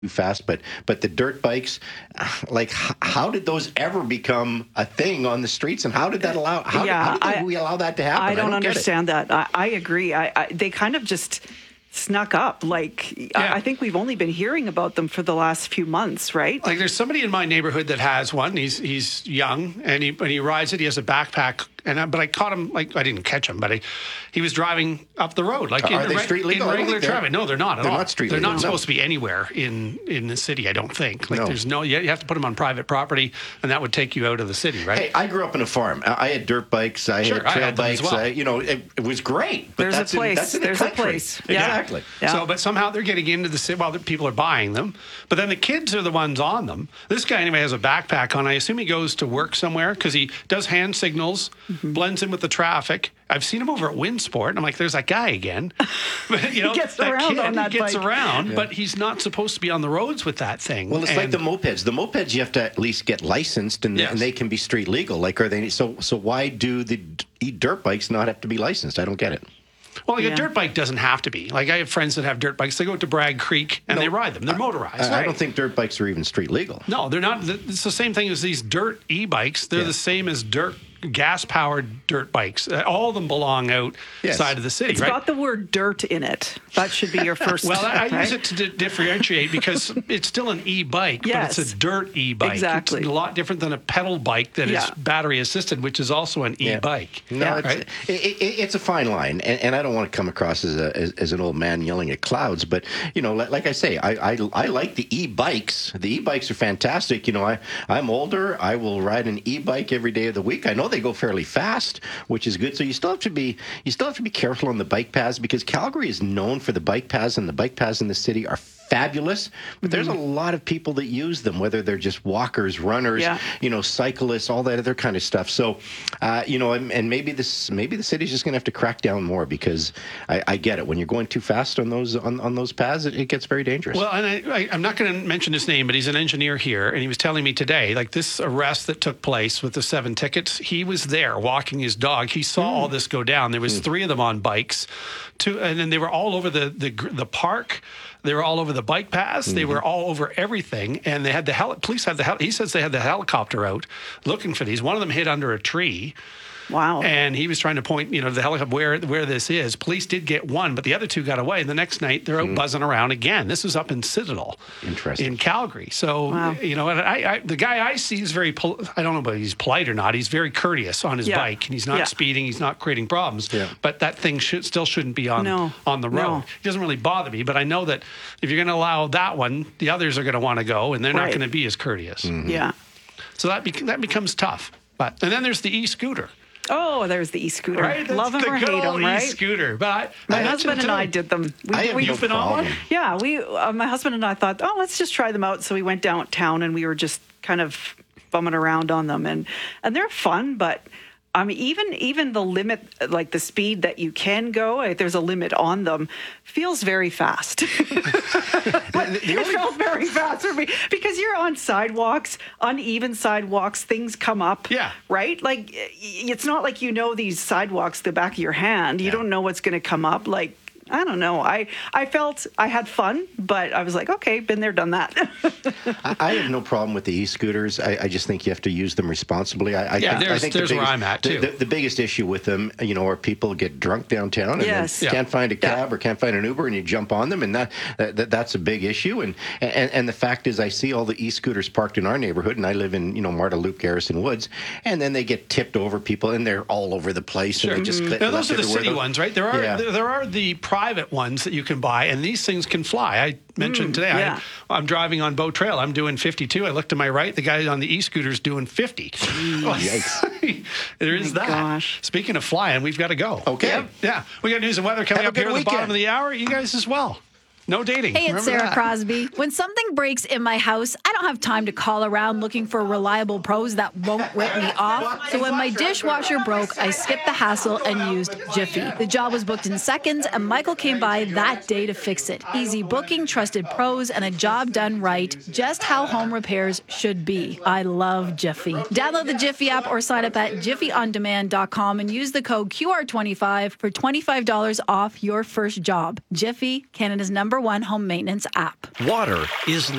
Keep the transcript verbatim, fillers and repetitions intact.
too fast, but but the dirt bikes, like h- how did those ever become a thing on the streets, and how did that allow? How, yeah, how did I, we allow that to happen? I don't, I don't understand that. I, I agree. I, I they kind of just snuck up. Like Yeah. I, I think we've only been hearing about them for the last few months, right? Like there's somebody in my neighborhood that has one. He's he's young and he and he rides it. He has a backpack. And I, but I caught him, like, I didn't catch him, but I, he was driving up the road. Like Are in, they the, street legal? in I don't regular think they're- traffic. No, they're not at they're all. not street They're legal, not no. supposed to be anywhere in, in the city, I don't think. Like No. there's no, you have to put them on private property, and that would take you out of the city, right? Hey, I grew up in a farm. I I had dirt bikes. I Sure, had I trail had them as bikes. well. I, you know, it, it was great. But There's that's a place. In, that's in the There's a country. place. Yeah. Exactly. Yeah. So, but somehow they're getting into the city while the people are buying them. But then the kids are the ones on them. This guy, anyway, has a backpack on. I assume he goes to work somewhere because he does hand signals, Mm-hmm. blends in with the traffic. I've seen him over at Windsport, and I'm like, there's that guy again. But, you know, gets that around kid, on that he gets bike. around, but he's not supposed to be on the roads with that thing. Well, it's like And- the mopeds. The mopeds, you have to at least get licensed, and, Yes. and they can be street legal. Like, are they? So, so why do the d- dirt bikes not have to be licensed? I don't get it. Well, like Yeah. a dirt bike doesn't have to be. Like I have friends that have dirt bikes. They go to Bragg Creek and No, they ride them. They're motorized. I, I don't think dirt bikes are even street legal. No, they're not. It's the same thing as these dirt e-bikes. They're Yeah. the same as dirt gas-powered dirt bikes. Uh, All of them belong outside Yes. of the city, It's right? got the word dirt in it. That should be your first. Well, I, I right? use it to di- differentiate because it's still an e-bike, Yes. but it's a dirt e-bike. Exactly. It's a lot different than a pedal bike that is Yeah. battery assisted, which is also an Yeah. e-bike. No, Yeah. it's, Right? it, it, it's a fine line, and, and I don't want to come across as, a, as as an old man yelling at clouds. But you know, like, like I say, I, I I like the e-bikes. The e-bikes are fantastic. You know, I I'm older. I will ride an e-bike every day of the week. I know they go fairly fast, which is good. So you still have to be you still have to be careful on the bike paths because Calgary is known for the bike paths, and the bike paths in the city are fabulous. But there's a lot of people that use them, whether they're just walkers, runners, Yeah. you know, cyclists, all that other kind of stuff. So, uh, you know, and, and maybe this, maybe the city's just going to have to crack down more because I, I get it. When you're going too fast on those on, on those paths, it, it gets very dangerous. Well, and I, I, I'm not going to mention his name, but he's an engineer here, and he was telling me today, like this arrest that took place with the seven tickets, he was there walking his dog. He saw all this go down. There was three of them on bikes, two, and then they were all over the the, gr- the park. They were all over the bike paths. They were all over everything, and they had the heli- police had the hel- he says they had the helicopter out looking for these. One of them hid under a tree. Wow. And he was trying to point, you know, the helicopter where where this is. Police did get one, but the other two got away. And the next night, they're out buzzing around again. This was up in Citadel, Interesting. in Calgary. So, Wow. you know, and I, I the guy I see is very, pol- I don't know if he's polite or not. He's very courteous on his Yeah. bike, and he's not Yeah. speeding. He's not creating problems. Yeah. But that thing should still shouldn't be on No. on the road. No. It doesn't really bother me, but I know that if you're going to allow that one, the others are going to want to go, and they're not Right. going to be as courteous. Yeah. So that bec- that becomes tough. But and then there's the e-scooter. Oh, there's the e-scooter. Right? That's Love him the or good hate old him, right? e-scooter. But I, My I husband and mentioned I today- did them. We, I have we, no been on problem. one? Yeah, we. Uh, my husband and I thought, oh, let's just try them out. So we went downtown and we were just kind of bumming around on them, and and they're fun, but. I mean, even even the limit, like the speed that you can go, like there's a limit on them, feels very fast. It felt very fast for me because you're on sidewalks, uneven sidewalks, things come up. Yeah. Right? Like, y- it's not like you know these sidewalks the back of your hand. You don't know what's going to come up. Like, I don't know. I, I felt I had fun, but I was like, okay, been there, done that. I, I have no problem with the e-scooters. I, I just think you have to use them responsibly. I, I Yeah, think, I there's- think there's the where biggest, I'm at, the- too. The, the biggest issue with them, you know, are people get drunk downtown and Yes. then Yeah. can't find a cab or can't find an Uber, and you jump on them, and that, that that's a big issue. And, and and the fact is, I see all the e-scooters parked in our neighborhood, and I live in you know Marta Loop, Garrison Woods, and then they get tipped over people, and they're all over the place, and they just get Now, those left are the everywhere. city Those- ones, right? There are Yeah. there, there are the private ones that you can buy, and these things can fly. I mentioned today, yeah. I, I'm driving on Bow Trail. I'm doing fifty-two. I look to my right. The guy on the e-scooter's doing fifty. Yikes. There is My that. gosh. Speaking of flying, we've got to go. Okay. Yeah. yeah. We got news and weather coming Have a up here good at the bottom weekend. of the hour. You guys as well. No dating. Hey, it's Remember Sarah that. Crosby. When something breaks in my house, I don't have time to call around looking for reliable pros that won't rip me off. So when my dishwasher broke, I skipped the hassle and used Jiffy. The job was booked in seconds, and Michael came by that day to fix it. Easy booking, trusted pros, and a job done right, just how home repairs should be. I love Jiffy. Download the Jiffy app or sign up at jiffy on demand dot com and use the code Q R twenty-five for twenty-five dollars off your first job. Jiffy, Canada's number one home maintenance app. Water is